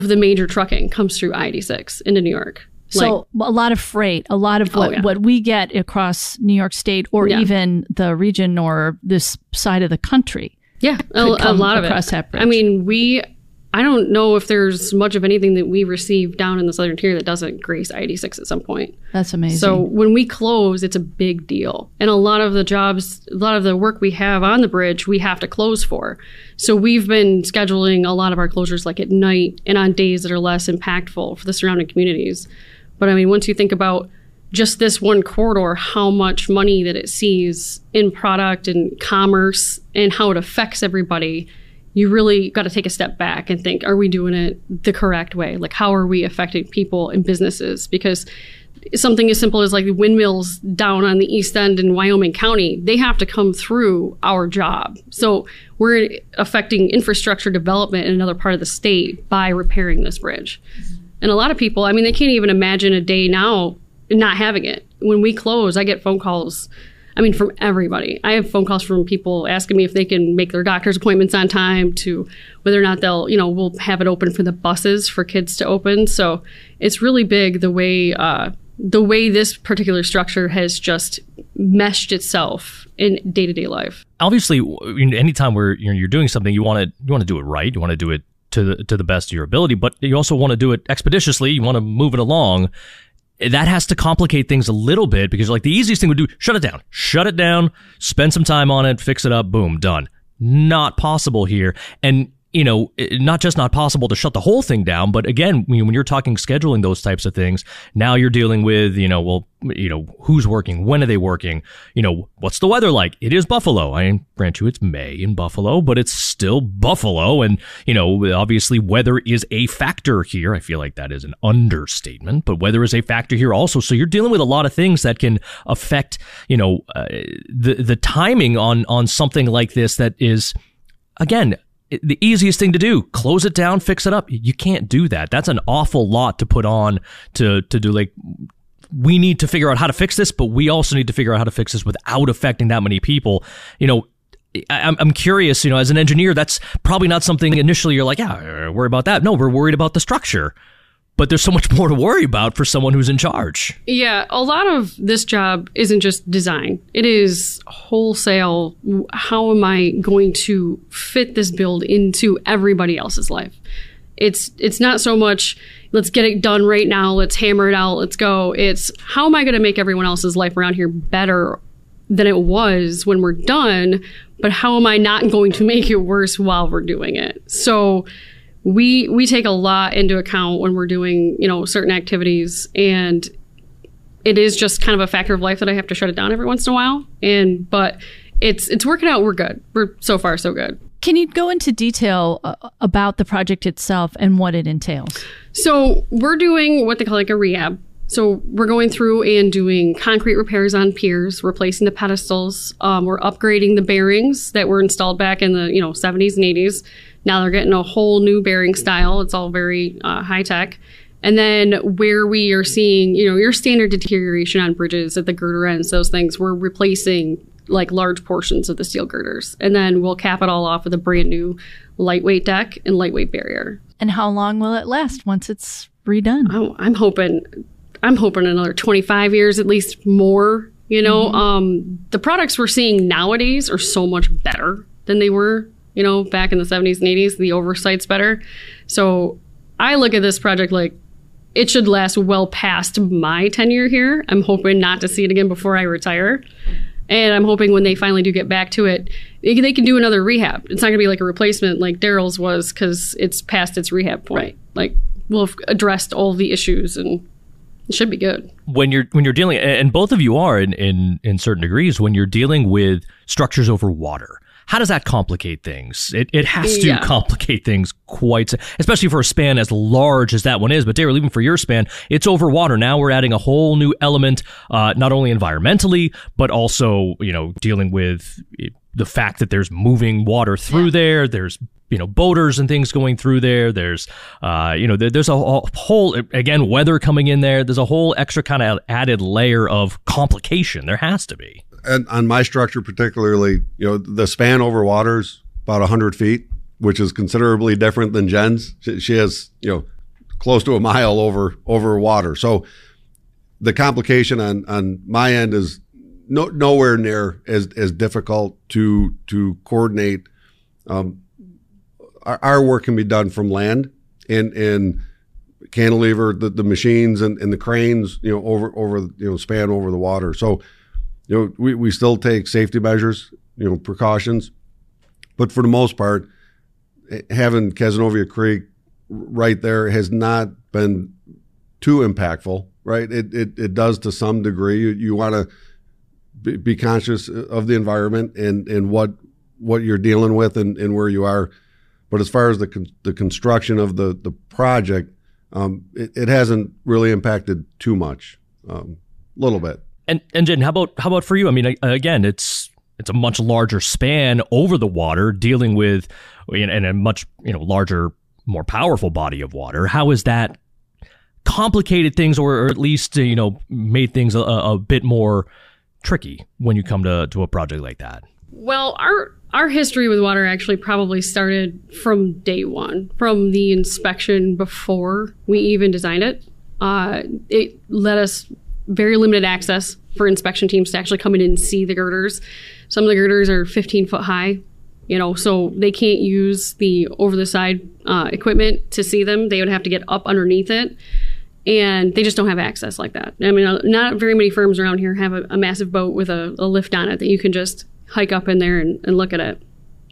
the major trucking comes through I-86 into New York. So a lot of freight, a lot of what we get across New York State or even the region or this side of the country. Yeah, a lot of across it. that bridge. I mean, I don't know if there's much of anything that we receive down in the southern tier that doesn't grace I-86 at some point. That's amazing. So when we close, it's a big deal. And a lot of the jobs, a lot of the work we have on the bridge, we have to close for. So we've been scheduling a lot of our closures like at night and on days that are less impactful for the surrounding communities. But I mean, once you think about just this one corridor, how much money that it sees in product and commerce and how it affects everybody, you really got to take a step back and think, are we doing it the correct way? Like, how are we affecting people and businesses? Because something as simple as like the windmills down on the east end in Wyoming County, they have to come through our job. So we're affecting infrastructure development in another part of the state by repairing this bridge. And a lot of people, I mean, they can't even imagine a day now not having it. When we close, I get phone calls, I mean, from everybody. I have phone calls from people asking me if they can make their doctor's appointments on time, to whether or not they'll, we'll have it open for the buses for kids to open. So it's really big the way this particular structure has just meshed itself in day-to-day life. Obviously, anytime where you're doing something, you want to do it right. You want to do it to the best of your ability, but you also want to do it expeditiously. You want to move it along. That has to complicate things a little bit, because like the easiest thing would do, shut it down, spend some time on it, fix it up, boom, done. Not possible here. And not just not possible to shut the whole thing down, but again, when you're talking scheduling those types of things, now you're dealing with, who's working, when are they working, what's the weather like? It is Buffalo. I grant you it's May in Buffalo, but it's still Buffalo. And, obviously weather is a factor here. I feel like that is an understatement, but weather is a factor here also. So you're dealing with a lot of things that can affect, the timing on something like this that is, again, the easiest thing to do, close it down, fix it up. You can't do that. That's an awful lot to put on to do. Like, we need to figure out how to fix this, but we also need to figure out how to fix this without affecting that many people. I'm curious, as an engineer, that's probably not something initially you're like, yeah, worry about that. No, we're worried about the structure. But there's so much more to worry about for someone who's in charge. Yeah, a lot of this job isn't just design. It is wholesale. How am I going to fit this build into everybody else's life? It's not so much, let's get it done right now, let's hammer it out, let's go. It's, how am I going to make everyone else's life around here better than it was when we're done? But how am I not going to make it worse while we're doing it? So we take a lot into account when we're doing, certain activities, and it is just kind of a factor of life that I have to shut it down every once in a while. But it's working out. We're good. We're so far so good. Can you go into detail about the project itself and what it entails? So we're doing what they call like a rehab. So we're going through and doing concrete repairs on piers, replacing the pedestals. We're upgrading the bearings that were installed back in the 70s and 80s. Now they're getting a whole new bearing style. It's all very high tech. And then where we are seeing, your standard deterioration on bridges at the girder ends, those things, we're replacing like large portions of the steel girders. And then we'll cap it all off with a brand new lightweight deck and lightweight barrier. And how long will it last once it's redone? Oh, I'm hoping another 25 years, at least more. The products we're seeing nowadays are so much better than they were, back in the 70s and 80s. The oversight's better. So I look at this project like it should last well past my tenure here. I'm hoping not to see it again before I retire. And I'm hoping when they finally do get back to it, they can do another rehab. It's not going to be like a replacement like Daryl's was, because it's past its rehab point. Right. Like, we'll have addressed all the issues, and it should be good. When you're dealing, and both of you are in certain degrees, when you're dealing with structures over water, how does that complicate things? It has to complicate things quite, especially for a span as large as that one is. But Daryl, even for your span, it's over water. Now we're adding a whole new element, not only environmentally, but also, dealing with the fact that there's moving water through there. There's, boaters and things going through there. There's, there's a whole, again, weather coming in there. There's a whole extra kind of added layer of complication. There has to be. And on my structure particularly, the span over water is about 100 feet. which is considerably different than Jen's. She has, close to a mile over water. So the complication on my end is nowhere near as difficult to coordinate. Our work can be done from land and cantilever the machines and the cranes, over span over the water. So, we still take safety measures, precautions, but for the most part, having Cazenovia Creek right there has not been too impactful, right? It does to some degree. You want to be conscious of the environment and what you're dealing with and where you are. But as far as the construction of the project, it hasn't really impacted too much, a little bit. And Jen, how about for you? I mean, again, it's a much larger span over the water, dealing with and a much larger, more powerful body of water. How has that complicated things, or at least made things a bit more tricky when you come to a project like that? Well, our history with water actually probably started from day one, from the inspection before we even designed it. It let us very limited access for inspection teams to actually come in and see the girders. Some of the girders are 15 foot high, so they can't use the over-the-side equipment to see them. They would have to get up underneath it, and they just don't have access like that. I mean, not very many firms around here have a massive boat with a lift on it that you can just hike up in there and look at it.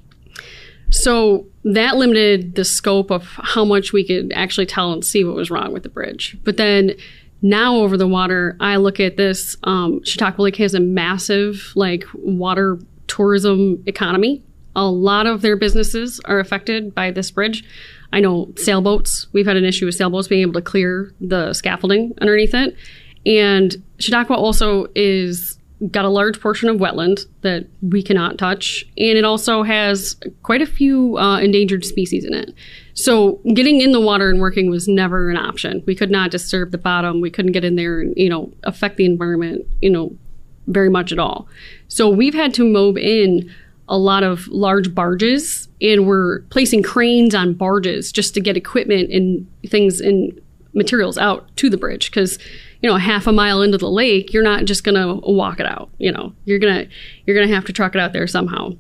So that limited the scope of how much we could actually tell and see what was wrong with the bridge. But then now over the water, I look at this. Chautauqua Lake has a massive water tourism economy. A lot of their businesses are affected by this bridge. I know sailboats. We've had an issue with sailboats being able to clear the scaffolding underneath it. And Chautauqua also got a large portion of wetland that we cannot touch. And it also has quite a few endangered species in it. So getting in the water and working was never an option. We could not disturb the bottom. We couldn't get in there and, affect the environment, very much at all. So we've had to mob in a lot of large barges, and we're placing cranes on barges just to get equipment and things and materials out to the bridge. Because, half a mile into the lake, you're not just going to walk it out. You're going to have to truck it out there somehow.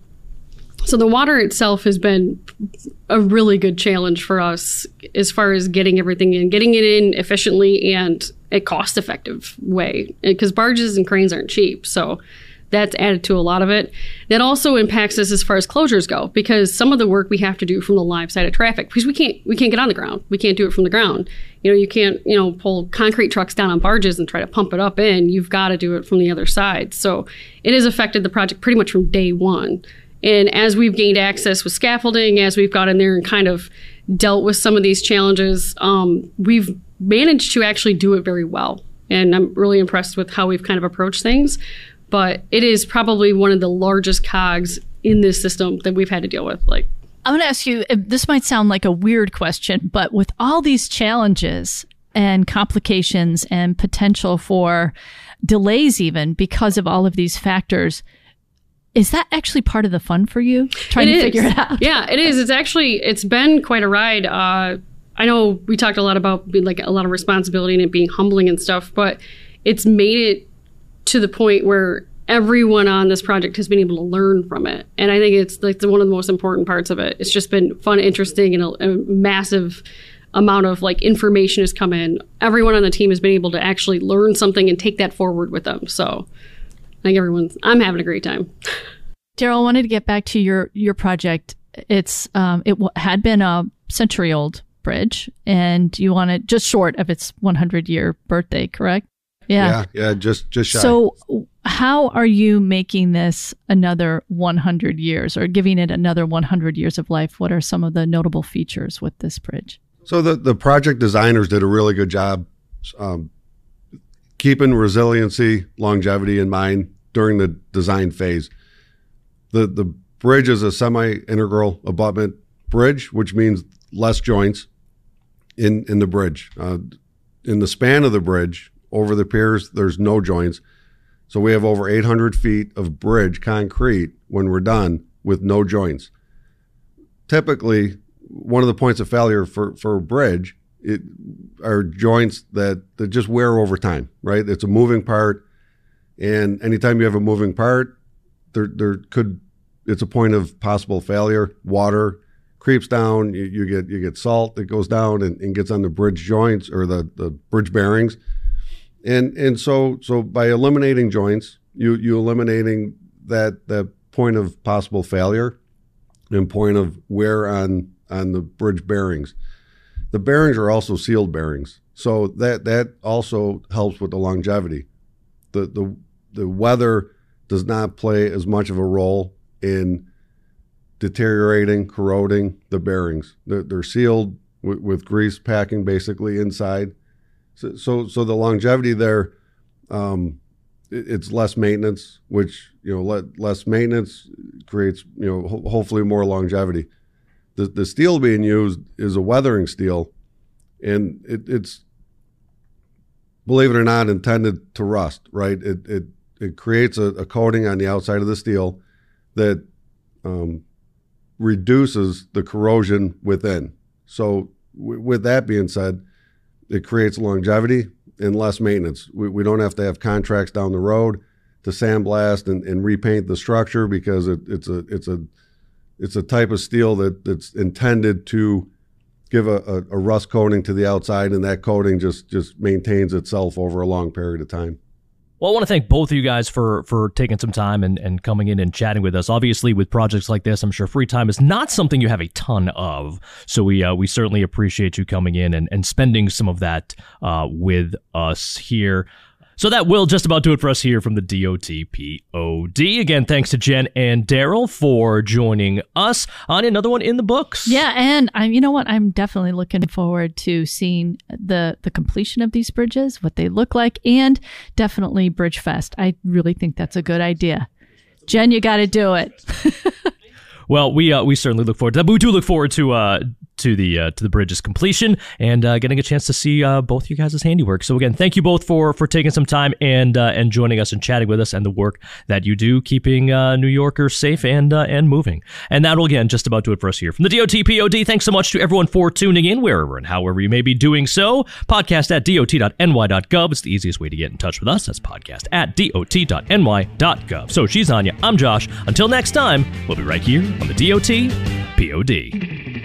So the water itself has been a really good challenge for us as far as getting everything in, getting it in efficiently and a cost-effective way, because barges and cranes aren't cheap. So that's added to a lot of it. That also impacts us as far as closures go, because some of the work we have to do from the live side of traffic, because we can't get on the ground. We can't do it from the ground. You can't, pull concrete trucks down on barges and try to pump it up in. You've got to do it from the other side. So it has affected the project pretty much from day one. And as we've gained access with scaffolding, as we've got in there and kind of dealt with some of these challenges, we've managed to actually do it very well. And I'm really impressed with how we've kind of approached things. But it is probably one of the largest cogs in this system that we've had to deal with. I'm going to ask you, this might sound like a weird question, but with all these challenges and complications and potential for delays even because of all of these factors, is that actually part of the fun for you, trying to figure it out? Yeah, it is. It's been quite a ride. I know we talked a lot about a lot of responsibility and it being humbling and stuff, but it's made it to the point where everyone on this project has been able to learn from it. And I think it's one of the most important parts of it. It's just been fun, interesting, and a massive amount of information has come in. Everyone on the team has been able to actually learn something and take that forward with them. So I think I'm having a great time. Daryl, I wanted to get back to your project. It had been a century-old bridge, and you wanted just short of its 100-year birthday, correct? Yeah, just shy. So how are you making this another 100 years or giving it another 100 years of life? What are some of the notable features with this bridge? So the project designers did a really good job keeping resiliency, longevity in mind during the design phase. The bridge is a semi-integral abutment bridge, which means less joints in the bridge. In the span of the bridge, over the piers, there's no joints. So we have over 800 feet of bridge concrete when we're done with no joints. typically one of the points of failure for a bridge are joints that just wear over time, right? It's a moving part, and anytime you have a moving part, it's a point of possible failure. Water creeps down, you get salt that goes down and gets on the bridge joints or the bridge bearings, and so by eliminating joints, you eliminating that point of possible failure and point of wear on the bridge bearings. The bearings are also sealed bearings, so that also helps with the longevity. The weather does not play as much of a role in deteriorating, corroding the bearings. They're sealed with grease packing basically inside. So the longevity there, it's less maintenance, which less maintenance creates hopefully more longevity. The steel being used is a weathering steel, and it's, believe it or not, intended to rust, right? It creates a coating on the outside of the steel that reduces the corrosion within. So with that being said, it creates longevity and less maintenance. We don't have to have contracts down the road to sandblast and repaint the structure, because it's a type of steel that's intended to give a rust coating to the outside, and that coating just maintains itself over a long period of time. Well, I want to thank both of you guys for taking some time and coming in and chatting with us. Obviously, with projects like this, I'm sure free time is not something you have a ton of. So we certainly appreciate you coming in and spending some of that with us here. So that will just about do it for us here from the DOTPOD. Again, thanks to Jen and Daryl for joining us on another one in the books. Yeah, and you know what? I'm definitely looking forward to seeing the completion of these bridges, what they look like, and definitely Bridge Fest. I really think that's a good idea. Jen, you got to do it. Well, we certainly look forward to that. But we do look forward to the bridge's completion and getting a chance to see both you guys' handiwork. So again, thank you both for taking some time and joining us and chatting with us, and the work that you do keeping New Yorkers safe and moving. And that'll again just about do it for us here from the DOTPOD. Thanks so much to everyone for tuning in wherever and however you may be doing so. Podcast at dot.ny.gov. It's the easiest way to get in touch with us. That's podcast at dot.ny.gov. So she's Anya. I'm Josh. Until next time, we'll be right here on the DOTPOD.